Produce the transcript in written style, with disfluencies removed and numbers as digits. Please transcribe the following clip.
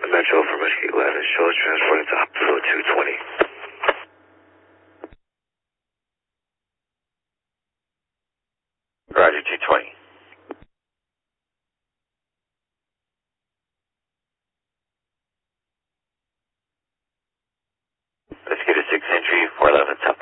Metro for Mesquite 11, show is transported to hospital 220. Roger, 220. Let's get a 6 entry, 411 top.